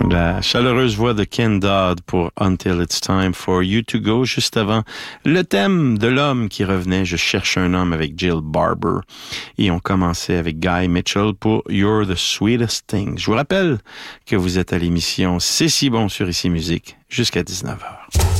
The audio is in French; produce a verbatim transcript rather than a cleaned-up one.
La chaleureuse voix de Ken Dodd pour Until It's Time for You to Go. Juste avant, le thème de l'homme qui revenait, Je cherche un homme avec Jill Barber. Et on commençait avec Guy Mitchell pour You're the Sweetest Thing. Je vous rappelle que vous êtes à l'émission C'est si bon sur Ici Musique jusqu'à dix-neuf heures.